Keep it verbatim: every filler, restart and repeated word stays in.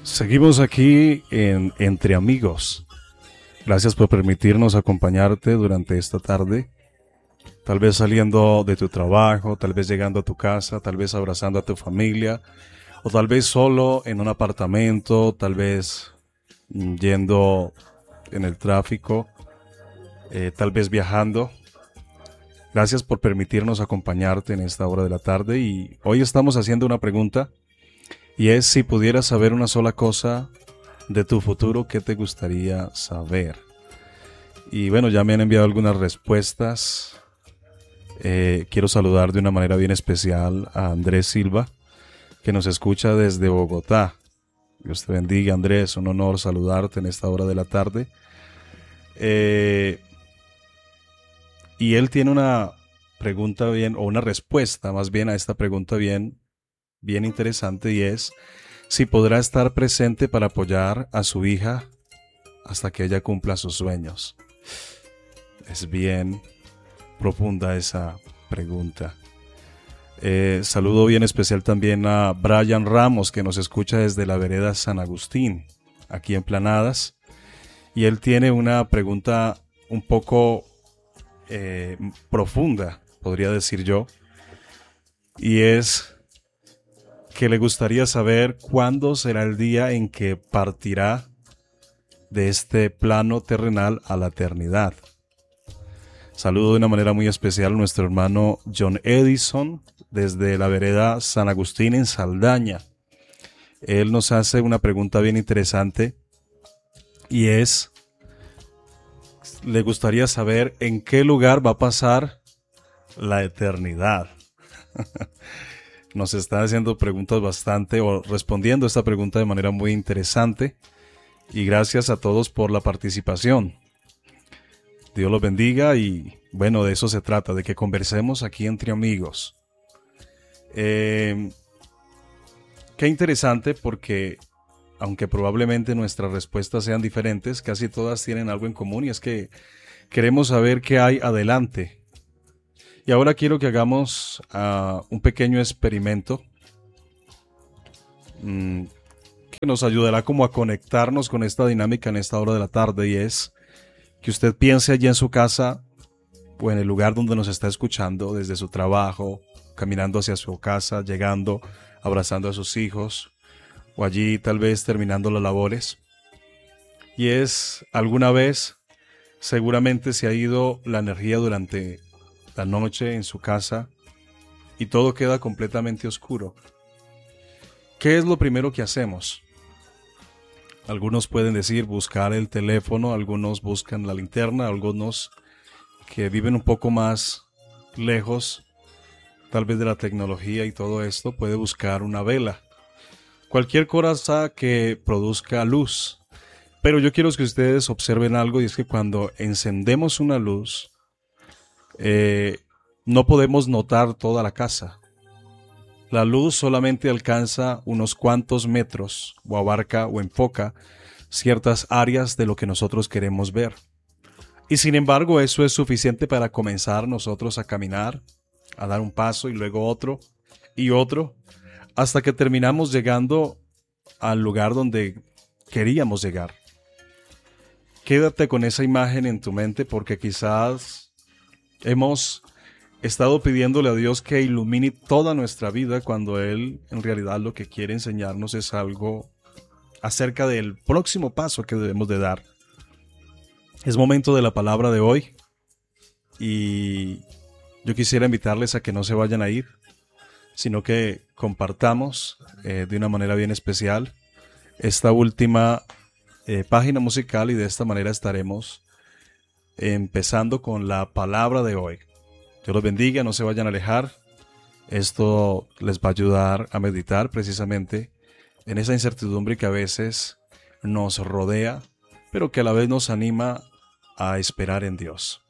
Seguimos aquí en Entre Amigos. Gracias por permitirnos acompañarte durante esta tarde. Tal vez saliendo de tu trabajo, tal vez llegando a tu casa, tal vez abrazando a tu familia, o tal vez solo en un apartamento, tal vez mm, yendo en el tráfico, eh, tal vez viajando. Gracias por permitirnos acompañarte en esta hora de la tarde y hoy estamos haciendo una pregunta y es si pudieras saber una sola cosa de tu futuro, ¿qué te gustaría saber? Y bueno, ya me han enviado algunas respuestas. Eh, quiero saludar de una manera bien especial a Andrés Silva, que nos escucha desde Bogotá. Dios te bendiga, Andrés, un honor saludarte en esta hora de la tarde. Eh, y él tiene una pregunta bien, o una respuesta más bien a esta pregunta bien, bien interesante, y es si podrá estar presente para apoyar a su hija hasta que ella cumpla sus sueños. Es bien profunda esa pregunta. Eh, saludo bien especial también a Brian Ramos, que nos escucha desde la vereda San Agustín, aquí en Planadas. Y él tiene una pregunta un poco eh, profunda, podría decir yo. Y es que le gustaría saber cuándo será el día en que partirá de este plano terrenal a la eternidad. Saludo de una manera muy especial a nuestro hermano John Edison desde la vereda San Agustín en Saldaña. Él nos hace una pregunta bien interesante y es, le gustaría saber en qué lugar va a pasar la eternidad. Nos está haciendo preguntas bastante, o respondiendo a esta pregunta de manera muy interesante, y gracias a todos por la participación. Dios los bendiga y bueno, de eso se trata, de que conversemos aquí entre amigos. Eh, qué interesante, porque aunque probablemente nuestras respuestas sean diferentes, casi todas tienen algo en común, y es que queremos saber qué hay adelante. Y ahora quiero que hagamos uh, un pequeño experimento mmm, que nos ayudará como a conectarnos con esta dinámica en esta hora de la tarde, y es que usted piense allí en su casa o en el lugar donde nos está escuchando, desde su trabajo, caminando hacia su casa, llegando, abrazando a sus hijos, o allí tal vez terminando las labores. Y es, alguna vez, seguramente se ha ido la energía durante la noche en su casa y todo queda completamente oscuro. ¿Qué es lo primero que hacemos? Algunos pueden decir buscar el teléfono, algunos buscan la linterna, algunos que viven un poco más lejos, tal vez de la tecnología y todo esto, puede buscar una vela. Cualquier cosa que produzca luz. Pero yo quiero que ustedes observen algo, y es que cuando encendemos una luz, eh, no podemos notar toda la casa. La luz solamente alcanza unos cuantos metros, o abarca o enfoca ciertas áreas de lo que nosotros queremos ver. Y sin embargo, eso es suficiente para comenzar nosotros a caminar, a dar un paso y luego otro y otro, hasta que terminamos llegando al lugar donde queríamos llegar. Quédate con esa imagen en tu mente, porque quizás hemos estado pidiéndole a Dios que ilumine toda nuestra vida, cuando Él en realidad lo que quiere enseñarnos es algo acerca del próximo paso que debemos de dar. Es momento de la palabra de hoy, y yo quisiera invitarles a que no se vayan a ir, sino que compartamos eh, de una manera bien especial esta última eh, página musical, y de esta manera estaremos empezando con la palabra de hoy. Dios los bendiga, no se vayan a alejar. Esto les va a ayudar a meditar precisamente en esa incertidumbre que a veces nos rodea, pero que a la vez nos anima a esperar en Dios.